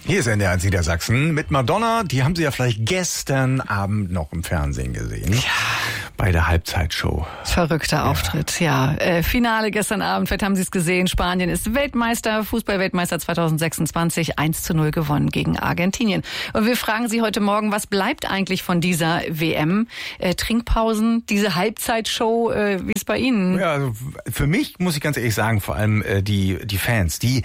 Hier ist NDR Niedersachsen mit Madonna. Die haben Sie ja vielleicht gestern Abend noch im Fernsehen gesehen. Ja. Bei der Halbzeitshow. Verrückter Auftritt, ja. Finale gestern Abend, vielleicht haben Sie es gesehen. Spanien ist Weltmeister, Fußball-Weltmeister 2026, 1:0 gewonnen gegen Argentinien. Und wir fragen Sie heute Morgen, was bleibt eigentlich von dieser WM? Trinkpausen, diese Halbzeitshow, wie ist bei Ihnen? Ja, also für mich muss ich ganz ehrlich sagen, vor allem die Fans, die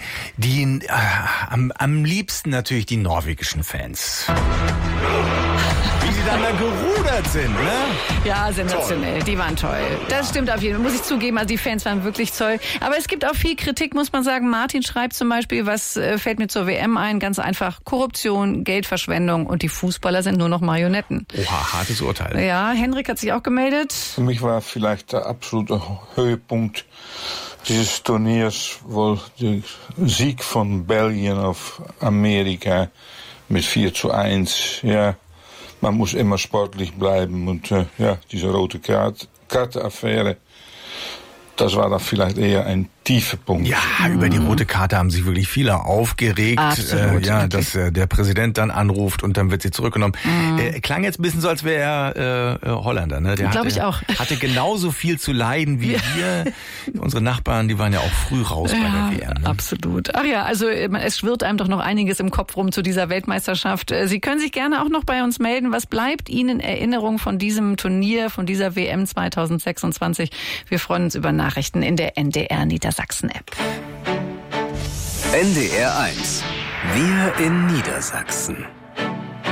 am liebsten natürlich die norwegischen Fans. Wie sie dann da gerudert sind, ne? Ja, sensationell. Toll. Die waren toll. Das stimmt auf jeden Fall. Muss ich zugeben, also die Fans waren wirklich toll. Aber es gibt auch viel Kritik, muss man sagen. Martin schreibt zum Beispiel, was fällt mir zur WM ein? Ganz einfach Korruption, Geldverschwendung und die Fußballer sind nur noch Marionetten. Oha, hartes Urteil. Ja, Henrik hat sich auch gemeldet. Für mich war vielleicht der absolute Höhepunkt dieses Turniers wohl der Sieg von Belgien auf Amerika mit 4:1. Ja. Man muss immer sportlich bleiben und diese rote Karte-Affäre, das war dann vielleicht eher ein tiefer Punkt. Ja, über die rote Karte haben sich wirklich viele aufgeregt. Absolut, dass der Präsident dann anruft und dann wird sie zurückgenommen. Klang jetzt ein bisschen so, als wäre er Holländer. Ne? Der glaube ich auch. Hatte genauso viel zu leiden wie wir. Unsere Nachbarn, die waren ja auch früh raus bei der WM. Ne? Absolut. Ach ja, also es schwirrt einem doch noch einiges im Kopf rum zu dieser Weltmeisterschaft. Sie können sich gerne auch noch bei uns melden. Was bleibt Ihnen in Erinnerung von diesem Turnier, von dieser WM 2026? Wir freuen uns über Nachrichten in der NDR Niedersachsen-App. NDR 1. Wir in Niedersachsen.